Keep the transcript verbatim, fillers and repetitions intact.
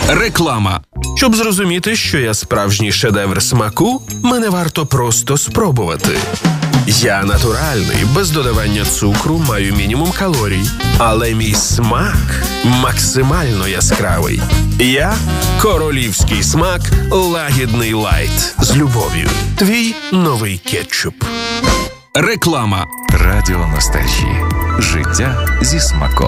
Реклама. Щоб зрозуміти, що я справжній шедевр смаку, мене варто просто спробувати. Я натуральний, без додавання цукру, маю мінімум калорій. Але мій смак максимально яскравий. Я – королівський смак лагідний лайт. З любов'ю. Твій новий кетчуп. Реклама. Радіо Ностальжі. Життя зі смаком.